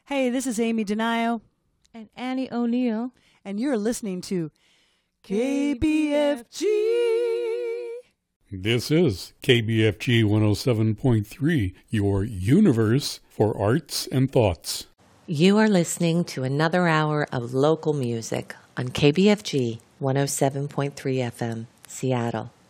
Hey, this is Amy Denio. And Annie O'Neill. And you're listening to KBFG. This is KBFG 107.3, your universe for arts and thoughts. You are listening to another hour of local music on KBFG 107.3 FM, Seattle.